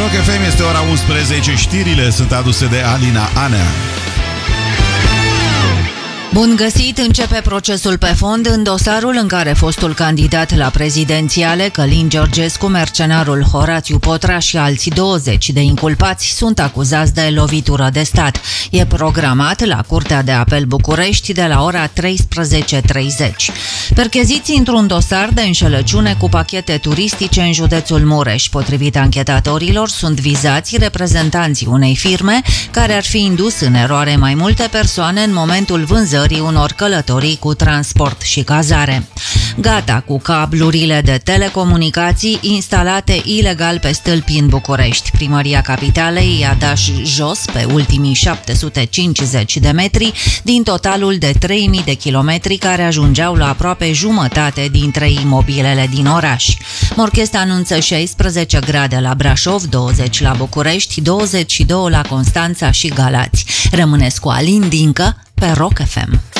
Rock FM, este ora 11, știrile sunt aduse de Alina Anea. Bun găsit! Începe procesul pe fond în dosarul în care fostul candidat la prezidențiale, Călin Georgescu, mercenarul Horațiu Potra și alți 20 de inculpați sunt acuzați de lovitură de stat. E programat la Curtea de Apel București de la ora 13:30. Percheziți într-un dosar de înșelăciune cu pachete turistice în județul Mureș. Potrivit anchetatorilor, sunt vizați reprezentanții unei firme care ar fi indus în eroare mai multe persoane în momentul vânzării unor călătorii cu transport și cazare. Gata cu cablurile de telecomunicații instalate ilegal pe stâlpi în București. Primăria Capitalei i-a dat jos pe ultimii 750 de metri din totalul de 3000 de kilometri care ajungeau la aproape jumătate dintre imobilele din oraș. Morchest anunță 16 grade la Brașov, 20 la București, 22 la Constanța și Galați. Rămâneți cu Alin Dincă pe Rock FM.